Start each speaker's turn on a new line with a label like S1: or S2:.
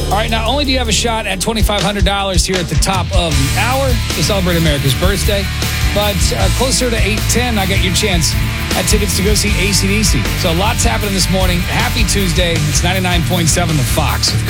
S1: All right, not only do you have a shot at $2,500 here at the top of the hour to celebrate America's birthday, but closer to 8:10, I got your chance at tickets to go see AC/DC. So lots happening this morning. Happy Tuesday. It's 99.7 The Fox.